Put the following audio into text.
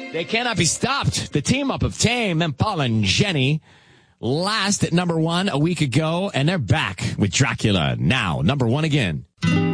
They cannot be stopped. The team up of Tame Impala and Jenny, last at number 1 a week ago, and they're back with Dracula now, number 1 again.